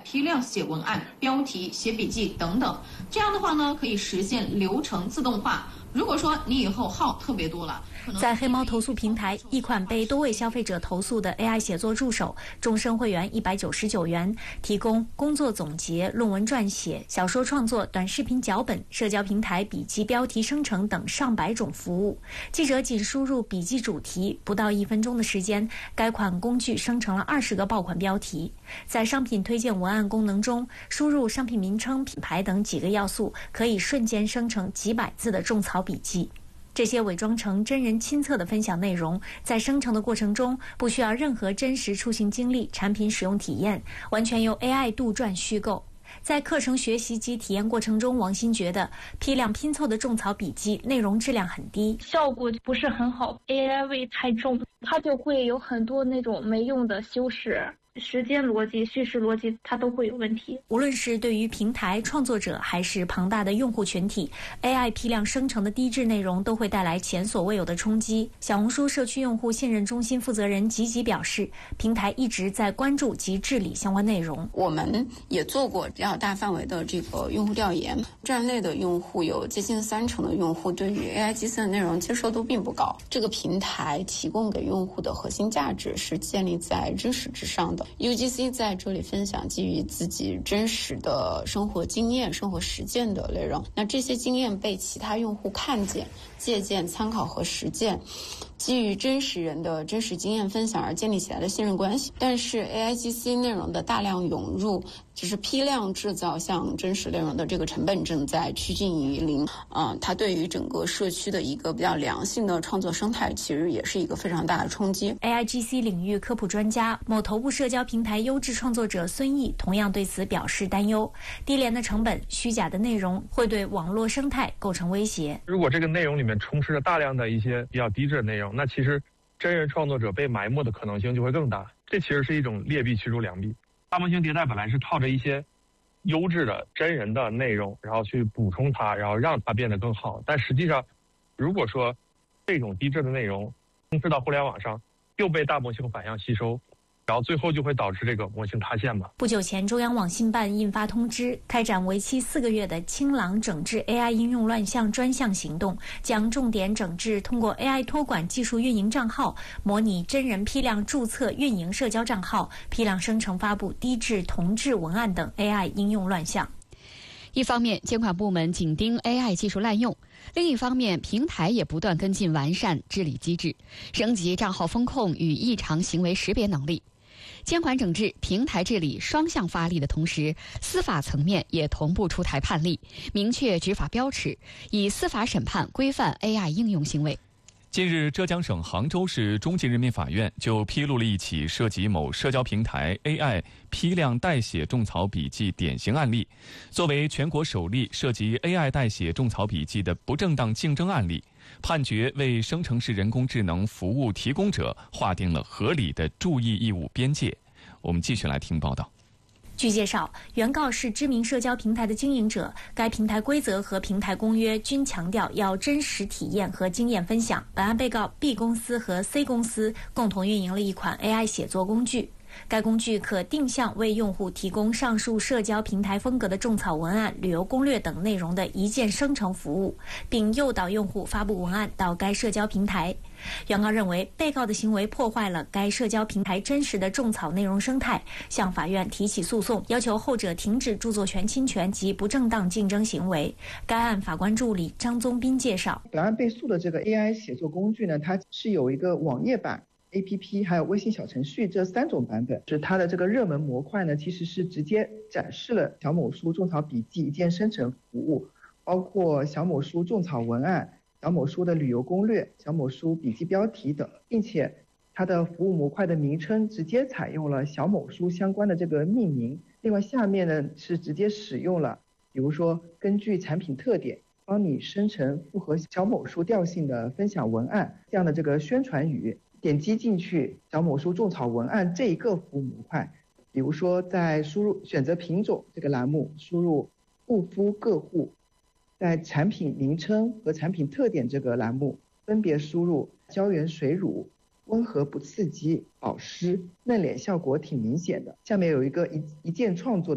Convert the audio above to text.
批量写文案、标题、写笔记等等。这样的话呢，可以实现流程自动化。如果说你以后号特别多了， 在黑猫投诉平台，一款被多位消费者投诉的 AI 写作助手，终身会员199元，提供工作总结、论文撰写、小说创作、短视频脚本、社交平台笔记标题生成等上百种服务。记者仅输入笔记主题，不到1分钟的时间，该款工具生成了20个爆款标题。在商品推荐文案功能中，输入商品名称、品牌等几个要素，可以瞬间生成几百字的种草笔记。这些伪装成真人亲测的分享内容，在生成的过程中不需要任何真实出行经历、产品使用体验，完全由 AI 杜撰虚构。在课程学习及体验过程中，王鑫觉得批量拼凑的种草笔记内容质量很低， 效果不是很好 ，AI 味太重，它就会有很多那种没用的修饰。时间逻辑、叙事逻辑，它都会有问题。 无论是对于平台创作者还是庞大的用户群体， AI 批量生成的低质内容都会带来前所未有的冲击。小红书社区用户信任中心负责人吉吉表示，平台一直在关注及治理相关内容。 我们也做过比较大范围的这个用户调研，站内的用户有接近30%的用户对于 AI 计算内容接受度并不高。这个平台提供给用户的核心价值是建立在知识之上的。UGC 在这里分享基于自己真实的生活经验、生活实践的内容，那这些经验被其他用户看见、借鉴、参考和实践，基于真实人的真实经验分享而建立起来的信任关系。但是 AIGC 内容的大量涌入，就是批量制造像真实内容的这个成本正在趋近于零。它对于整个社区的一个比较良性的创作生态，其实也是一个非常大的冲击。 AIGC 领域科普专家、某头部社交平台优质创作者孙毅同样对此表示担忧：低廉的成本、虚假的内容会对网络生态构成威胁。 如果这个内容里面充斥着大量的一些比较低质的内容，那其实真人创作者被埋没的可能性就会更大。这其实是一种劣币驱逐良币。大模型迭代本来是靠着一些优质的真人的内容，然后去补充它，然后让它变得更好。但实际上，如果说这种低质的内容充斥到互联网上，又被大模型反向吸收，然后最后就会导致这个模型塌陷吧。 不久前，中央网信办印发通知，开展为期4个月的清朗整治 AI 应用乱象专项行动，将重点整治通过 AI 托管技术运营账号、模拟真人批量注册运营社交账号、批量生成发布低质同质文案等 AI 应用乱象。 一方面，监管部门紧盯 AI 技术滥用；另一方面，平台也不断跟进完善治理机制，升级账号风控与异常行为识别能力。监管整治、平台治理双向发力的同时，司法层面也同步出台判例，明确执法标尺，以司法审判规范 AI 应用行为。 近日，浙江省杭州市中级人民法院就披露了一起涉及某社交平台 AI 批量代写种草笔记典型案例，作为全国首例涉及 AI 代写种草笔记的不正当竞争案例，判决为生成式人工智能服务提供者划定了合理的注意义务边界。我们继续来听报道。 据介绍，原告是知名社交平台的经营者，该平台规则和平台公约均强调要真实体验和经验分享。本案被告 B 公司和 C 公司共同运营了一款 AI 写作工具，该工具可定向为用户提供上述社交平台风格的种草文案、旅游攻略等内容的一键生成服务，并诱导用户发布文案到该社交平台。原告认为，被告的行为破坏了该社交平台真实的种草内容生态，向法院提起诉讼，要求后者停止著作权侵权及不正当竞争行为。该案法官助理张宗斌介绍， 本案被诉的这个 AI 写作工具呢，它是有一个网页版、APP 还有微信小程序这3种版本。是它的这个热门模块呢，其实是直接展示了小某书种草笔记一键生成服务，包括小某书种草文案、小某书的旅游攻略、小某书笔记标题等，并且它的服务模块的名称直接采用了小某书相关的这个命名。另外下面呢是直接使用了，比如说根据产品特点帮你生成符合小某书调性的分享文案这样的这个宣传语。点击进去小某书种草文案这一个服务模块，比如说在输入选择品种这个栏目输入护肤个护，在产品名称和产品特点这个栏目分别输入胶原水乳、温和不刺激、保湿、嫩脸效果挺明显的。下面有一个一键创作的